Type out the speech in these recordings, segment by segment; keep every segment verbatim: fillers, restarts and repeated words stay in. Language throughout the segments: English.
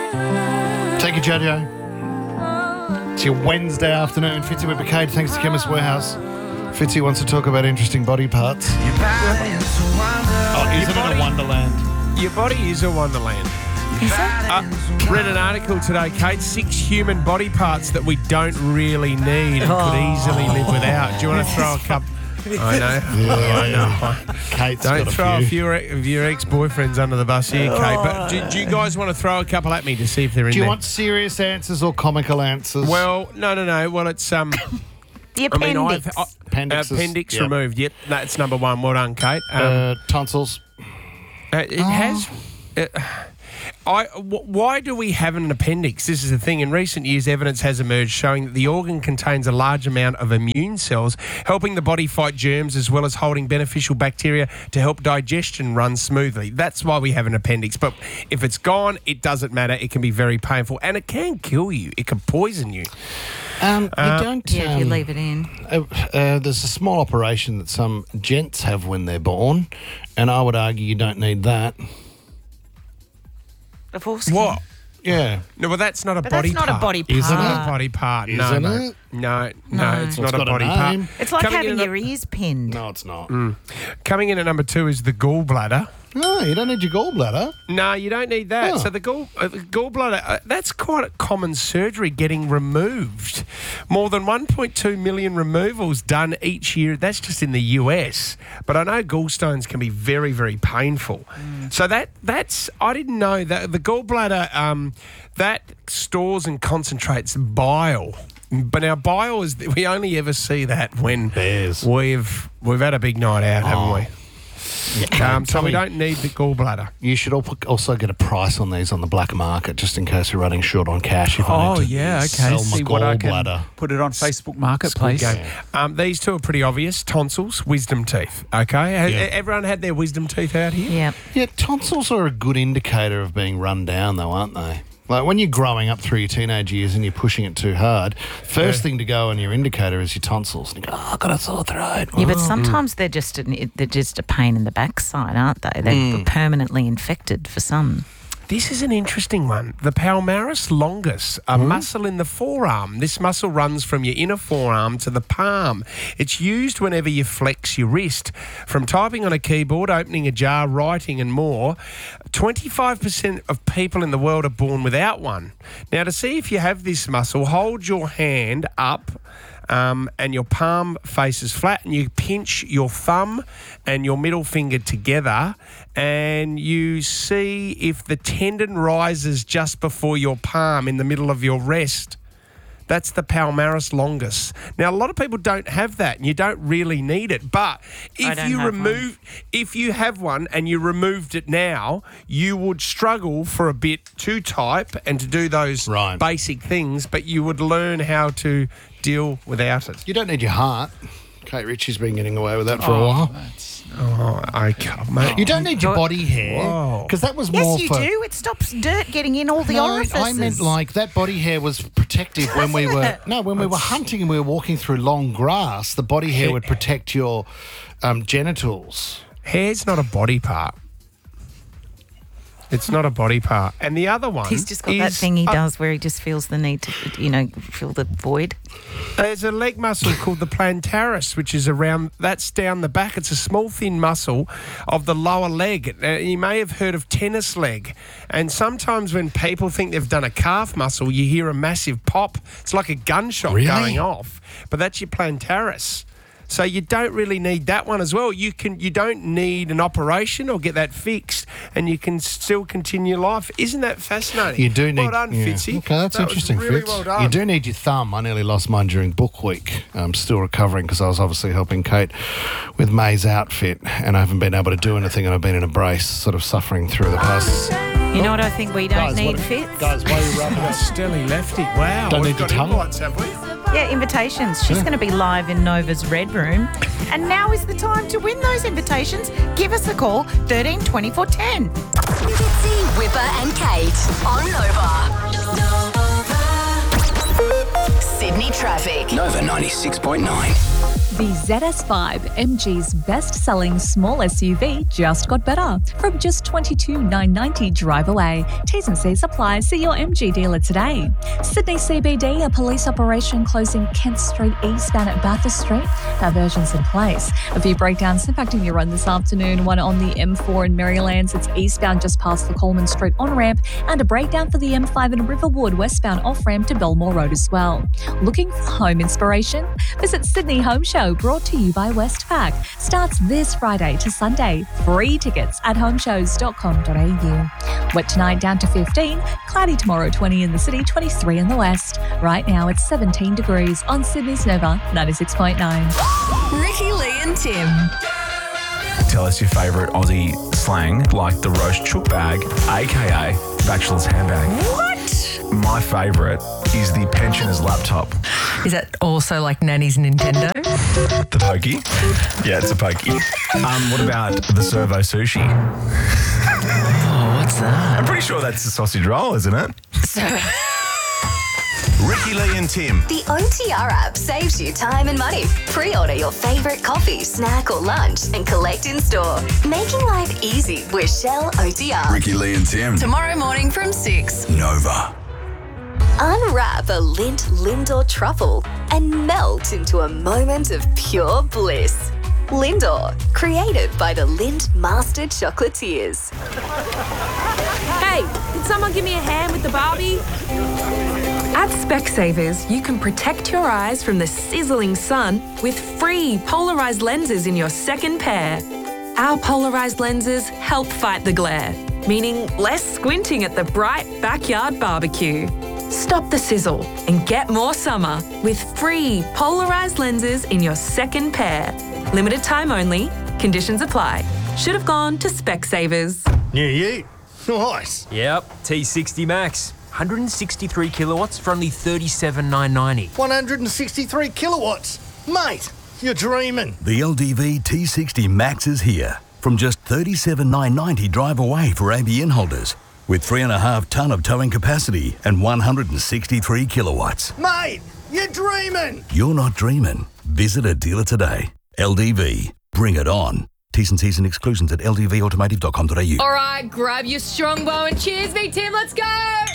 Thank you, Jojo. It's your Wednesday afternoon. Fitzy with Kate, thanks to Chemist Warehouse. Fitzy wants to talk about interesting body parts. Oh, isn't it a wonderland? Your body is a wonderland. Is it? Uh, read an article today, Kate. Six human body parts that we don't really need and Oh. could easily live without. Do you want to throw a couple? I know. Yeah, I know. Kate's Don't got throw a a few. few of your ex-boyfriends under the bus here, Kate. But do, do you guys want to throw a couple at me to see if they're in Do you there? want serious answers or comical answers? Well, no, no, no. Well, it's um. The I mean, appendix. I've, I, Appendixes, appendix yep. removed. Yep, that's number one. Well done, Kate. Um, uh, tonsils. Uh, it has. Uh, I. W- why do we have an appendix? This is the thing. In recent years, evidence has emerged showing that the organ contains a large amount of immune cells, helping the body fight germs as well as holding beneficial bacteria to help digestion run smoothly. That's why we have an appendix. But if it's gone, it doesn't matter. It can be very painful and it can kill you. It can poison you. Um, you Uh, don't. Yeah, if you um, leave it in. Uh, uh, there's a small operation that some gents have when they're born, and I would argue you don't need that. The foreskin. What? Yeah. No, well, that's not a But body that's not part. a body Isn't part. Not a body part. no, Isn't no. it? No, no, No. it's Well, not it's a got a body name. part. It's like Coming having in at- your ears pinned. No, it's not. Coming in at number two is the gallbladder. No, you don't need your gallbladder. No, you don't need that. Oh. So the gall, uh, the gallbladder, uh, that's quite a common surgery getting removed. More than one point two million removals done each year. That's just in the U S. But I know gallstones can be very, very painful. So that that's, I didn't know that the gallbladder, um, that stores and concentrates bile. But our bile is, we only ever see that when Bears. we've we've had a big night out, haven't Oh. we? Um, so we Tommy, don't need the gallbladder. You should al- also get a price on these on the black market, just in case you're running short on cash. If I Oh, need to yeah, okay. Sell my See what I can gallbladder. put it on Facebook Marketplace. Game. Um, these two are pretty obvious. Tonsils, wisdom teeth. Okay? Ha- Yeah. Everyone had their wisdom teeth out here? Yeah. Yeah, tonsils are a good indicator of being run down, though, aren't they? Like when you're growing up through your teenage years and you're pushing it too hard, first Yeah. thing to go on your indicator is your tonsils. And you go, oh, I've got a sore throat. Yeah, but Oh. sometimes they're just an, they're just a pain in the backside, aren't they? They're Mm. permanently infected for some. This is an interesting one. The palmaris longus, a muscle in the forearm. This muscle runs from your inner forearm to the palm. It's used whenever you flex your wrist. From typing on a keyboard, opening a jar, writing and more, twenty-five percent of people in the world are born without one. Now, to see if you have this muscle, hold your hand up Um, and your palm faces flat, and you pinch your thumb and your middle finger together, and you see if the tendon rises just before your palm in the middle of your wrist. That's the palmaris longus. Now, a lot of people don't have that, and you don't really need it. But I if don't you have remove, if you have one and you removed it now, you would struggle for a bit to type and to do those Right. basic things, but you would learn how to deal without it. You don't need your heart. Kate Ritchie's been getting away with that for a while. Oh, I can't, mate. You don't need your Whoa. body hair Whoa. because that was more Yes, you for. do. It stops dirt getting in all the No, orifices. I meant like that body hair was protective when we Doesn't were it? no when we were hunting and we were walking through long grass. The body hair would protect your um, genitals. Hair's not a body part. It's not a body part. And the other one He's just got is, that thing he uh, does where he just feels the need to, you know, fill the void. There's a leg muscle called the plantaris, which is around, that's down the back. It's a small, thin muscle of the lower leg. Uh, you may have heard of tennis leg. And sometimes when people think they've done a calf muscle, you hear a massive pop. It's like a gunshot Really? going off. But that's your plantaris. So you don't really need that one as well. You can you don't need an operation or get that fixed, and you can still continue life. Isn't that fascinating? You do need. Well done, yeah. Fitzy. Okay, that's That was interesting, really Fitz. well done. You do need your thumb. I nearly lost mine during book week. I'm still recovering because I was obviously helping Kate with May's outfit, and I haven't been able to do anything, and I've been in a brace, sort of suffering through the past. You know what I think we don't Guys, need, what- Fitz? Guys, why are you rubbing us? Stelly left it. Wow. Don't We've need your got tongue. invites, have we? Yeah, invitations. She's going to be live in Nova's Red Room. And now is the time to win those invitations. Give us a call, thirteen twenty-four ten. Fitzy, Whipper and Kate on Nova. Sydney Sydney traffic. Nova ninety-six point nine. The Z S five, M G's best-selling small S U V, just got better. From just twenty-two thousand nine hundred ninety drive away. T's and C's apply. See your M G dealer today. Sydney C B D, a police operation closing Kent Street eastbound at Bathurst Street. Diversions in place. A few breakdowns impacting your run this afternoon. One on the M four in Marylands. It's eastbound just past the Coleman Street on-ramp. And a breakdown for the M five in Riverwood, westbound off-ramp to Belmore Road as well. Looking for home inspiration? Visit Sydney Home Show, brought to you by Westpac. Starts this Friday to Sunday. Free tickets at homeshows dot com dot a u. Wet tonight down to fifteen. Cloudy tomorrow, twenty in the city, twenty-three in the west. Right now it's seventeen degrees on Sydney's Nova ninety-six point nine. Ricky, Lee and Tim. Tell us your favourite Aussie slang, like the roast chook bag, aka bachelor's handbag. What? My favourite is the pensioner's laptop. Is that also like Nanny's Nintendo? The pokey? Yeah, it's a pokey. Um, what about the servo sushi? Oh, what's that? I'm pretty sure that's a sausage roll, isn't it? Ricky, Lee and Tim. The O T R app saves you time and money. Pre-order your favourite coffee, snack or lunch and collect in store. Making life easy with Shell O T R. Ricky, Lee and Tim. Tomorrow morning from six. Nova. Unwrap a Lindt Lindor truffle and melt into a moment of pure bliss. Lindor, created by the Lindt Master Chocolatiers. Hey, can someone give me a hand with the Barbie? At Specsavers, you can protect your eyes from the sizzling sun with free polarised lenses in your second pair. Our polarised lenses help fight the glare, meaning less squinting at the bright backyard barbecue. Stop the sizzle and get more summer with free polarised lenses in your second pair. Limited time only. Conditions apply. Should have gone to Specsavers. New year. Nice. Yep, T sixty Max. one hundred sixty-three kilowatts for only thirty-seven thousand nine hundred ninety. one hundred sixty-three kilowatts. Mate, you're dreaming. The L D V T sixty Max is here. From just thirty-seven thousand nine hundred ninety drive away for A B N holders. With three and a half tonne of towing capacity and one hundred sixty-three kilowatts. Mate, you're dreaming. You're not dreaming. Visit a dealer today. L D V. Bring it on. T's and C's and exclusions at l d v automotive dot com dot a u. All right, grab your strongbow and cheers me, Tim. Let's go.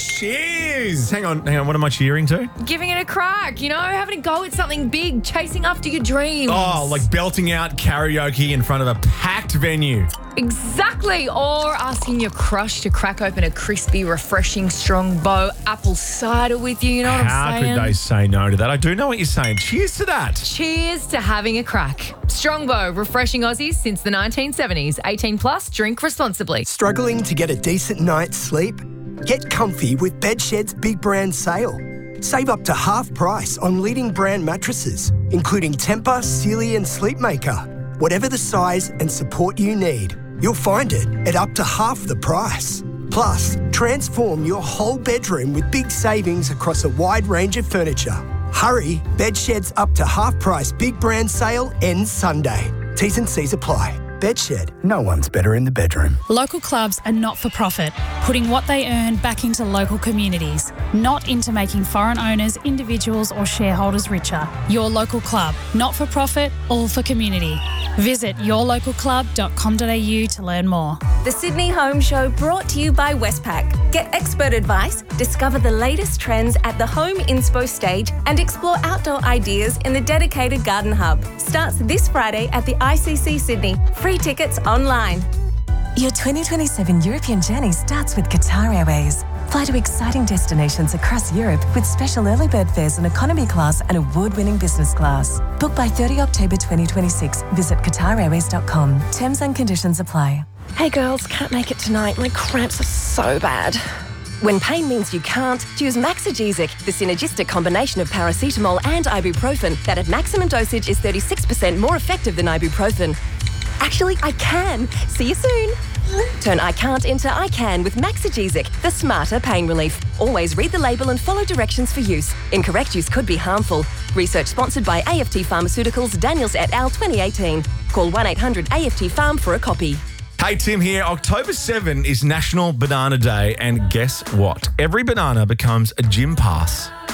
Cheers. Hang on, hang on. What am I cheering to? Giving it a crack, you know, having a go at something big, chasing after your dreams. Oh, like belting out karaoke in front of a packed venue. Exactly. Or asking your crush to crack open a crispy, refreshing strongbow apple cider with you. You know what How I'm saying? could they say no to that? I do know what you're saying. Cheers to that. Cheers to having a crack. Strongbow, refreshing Aussies since the nineteen seventies. eighteen plus, drink responsibly. Struggling to get a decent night's sleep? Get comfy with Bedshed's big brand sale. Save up to half price on leading brand mattresses, including Tempur, Sealy and Sleepmaker. Whatever the size and support you need, you'll find it at up to half the price. Plus, transform your whole bedroom with big savings across a wide range of furniture. Hurry, Bedshed's up to half price big brand sale ends Sunday. T's and C's apply. Bedshed, no one's better in the bedroom. Local clubs are not for profit, putting what they earn back into local communities, not into making foreign owners, individuals or shareholders richer. Your local club, not for profit, all for community. Visit your local club dot com dot a u to learn more. The Sydney Home Show brought to you by Westpac. Get expert advice, discover the latest trends at the Home Inspo stage and explore outdoor ideas in the dedicated Garden Hub. Starts this Friday at the I C C Sydney. Free tickets online. Your twenty twenty-seven European journey starts with Qatar Airways. Fly to exciting destinations across Europe with special early bird fares in economy class and award-winning business class. Book by thirtieth of October twenty twenty-six. Visit qatar airways dot com. Terms and conditions apply. Hey girls, can't make it tonight. My cramps are so bad. When pain means you can't, choose Maxigesic, the synergistic combination of paracetamol and ibuprofen that at maximum dosage is thirty-six percent more effective than ibuprofen. Actually, I can. See you soon. Turn I can't into I can with Maxigesic, the smarter pain relief. Always read the label and follow directions for use. Incorrect use could be harmful. Research sponsored by A F T Pharmaceuticals, Daniels et al. twenty eighteen. Call one eight hundred A F T Pharm for a copy. Hey, Tim here. October seventh is National Banana Day, and guess what? Every banana becomes a gym pass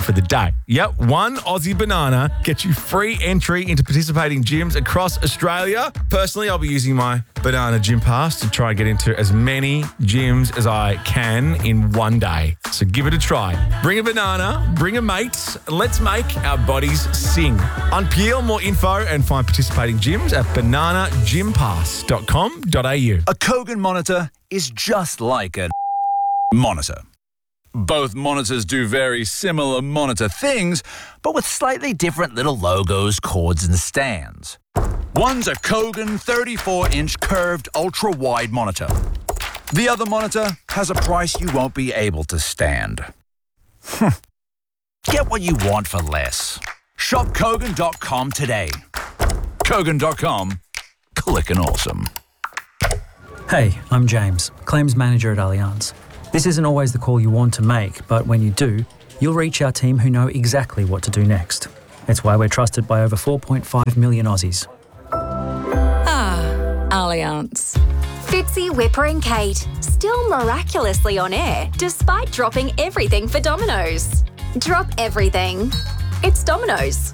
for the day. Yep, one Aussie banana gets you free entry into participating gyms across Australia. Personally, I'll be using my banana gym pass to try and get into as many gyms as I can in one day. So give it a try. Bring a banana, bring a mate, let's make our bodies sing. Unpeel more info and find participating gyms at banana gym pass dot com dot a u. A Kogan monitor is just like a monitor. Both monitors do very similar monitor things, but with slightly different little logos, cords, and stands. One's a Kogan thirty-four inch curved ultra-wide monitor. The other monitor has a price you won't be able to stand. Get what you want for less. Shop Kogan dot com today. Kogan dot com. Clickin' awesome. Hey, I'm James, Claims Manager at Allianz. This isn't always the call you want to make, but when you do, you'll reach our team who know exactly what to do next. It's why we're trusted by over four point five million Aussies. Ah, Allianz. Fitzy, Whipper and Kate, still miraculously on air despite dropping everything for Domino's. Drop everything. It's Domino's.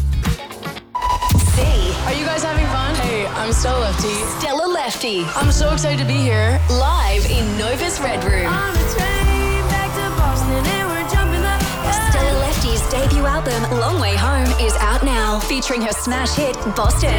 C. Are you guys having fun? Hey, I'm Stella Lefty. Stella Lefty. I'm so excited to be here. Live in Nova's Red Room. Stella Lefty's debut album, Long Way Home, is out now, featuring her smash hit, Boston.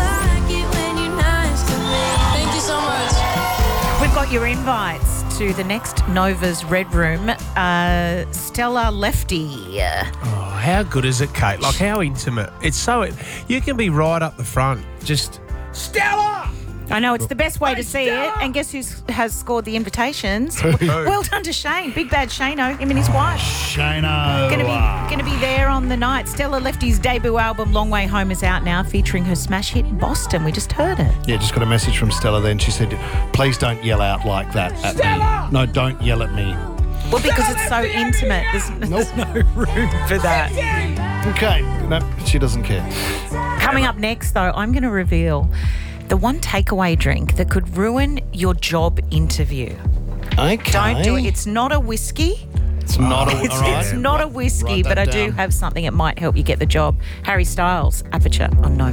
Thank you so much. We've got your invites to the next Nova's Red Room. Uh, Stella Lefty. Oh, how good is it, Kate? Like, how intimate. It's so... You can be right up the front. Just, Stella! I know, it's the best way to see it. And guess who has scored the invitations? Well done to Shane. Big bad Shano, him and his wife. Shano. Going to be going to be there on the night. Stella Lefty's debut album, Long Way Home, is out now, featuring her smash hit, Boston. We just heard it. Yeah, just got a message from Stella then. She said, please don't yell out like that at Stella! me. No, don't yell at me. Well, because it's so intimate. There's, there's no room for that. Okay. No, she doesn't care. Coming up next, though, I'm going to reveal the one takeaway drink that could ruin your job interview. Okay. Don't do it. It's not a whiskey. It's not a, It's, all right. it's not a whiskey, Write that but I do down. have something that might help you get the job. Harry Styles, Aperture on Nova.